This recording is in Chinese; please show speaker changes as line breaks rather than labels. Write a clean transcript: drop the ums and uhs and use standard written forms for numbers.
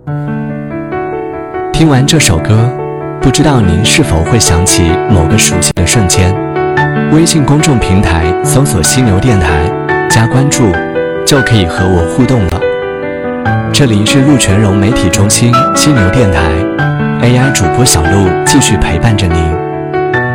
听完这首歌，不知道您是否会想起某个熟悉的瞬间？微信公众平台搜索犀牛电台，加关注，就可以和我互动了。这里是陆全融媒体中心犀牛电台 ，AI 主播小璐继续陪伴着您。